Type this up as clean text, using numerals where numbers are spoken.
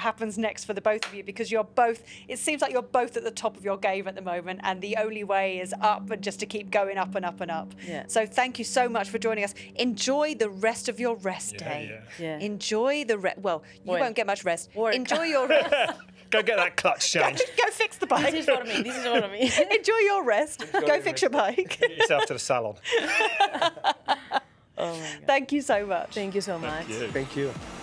what happens next for the both of you, because you're both, it seems like you're both at the top of your game at the moment, and the only way is up and just to keep going up and up and up. Yeah. So thank you so much for joining us. Enjoy the rest of your rest day. Yeah. Enjoy the well, you Work. won't get much rest. Work. Enjoy your rest. Go get that clutch changed. Go fix the bike. This is for me. This is for me. Enjoy your rest. Go fix your bike. Get yourself to the salon. Oh my God. Thank you so much. Thank you so much. Thank you.